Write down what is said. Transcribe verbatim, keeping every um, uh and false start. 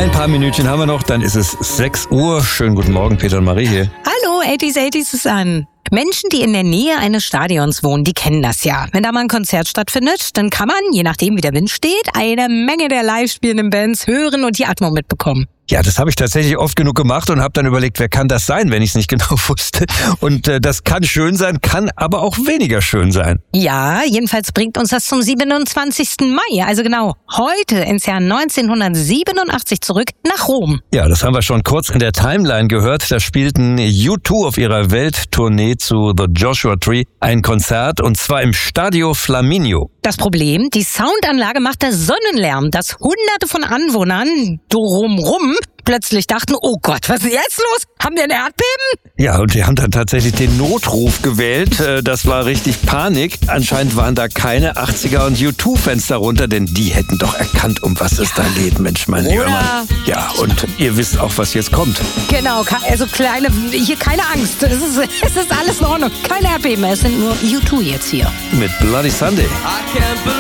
Ein paar Minütchen haben wir noch, dann ist es sechs Uhr. Schönen guten Morgen, Peter und Marie hier. Hallo, achtziger achtziger Susanne. Menschen, die in der Nähe eines Stadions wohnen, die kennen das ja. Wenn da mal ein Konzert stattfindet, dann kann man, je nachdem wie der Wind steht, eine Menge der live spielenden Bands hören und die Atmung mitbekommen. Ja, das habe ich tatsächlich oft genug gemacht und habe dann überlegt, wer kann das sein, wenn ich es nicht genau wusste. Und äh, das kann schön sein, kann aber auch weniger schön sein. Ja, jedenfalls bringt uns das zum siebenundzwanzigsten Mai, also genau heute ins Jahr neunzehnhundertsiebenundachtzig zurück nach Rom. Ja, das haben wir schon kurz in der Timeline gehört. Da spielten U zwei auf ihrer Welttournee zu The Joshua Tree ein Konzert und zwar im Stadio Flaminio. Das Problem, die Soundanlage machte Sonnenlärm, dass hunderte von Anwohnern drumrum plötzlich dachten, oh Gott, was ist jetzt los? Haben wir ein Erdbeben? Ja, und die haben dann tatsächlich den Notruf gewählt. Das war richtig Panik. Anscheinend waren da keine achtziger und U zwei Fans darunter, denn die hätten doch erkannt, um was es da geht, Mensch, mein lieber Mann. Ja, und ihr wisst auch, was jetzt kommt. Genau, also kleine, hier keine Angst. Es ist, es ist alles in Ordnung. Kein Erdbeben, es sind nur U zwei jetzt hier. Mit Bloody Sunday. I can't believe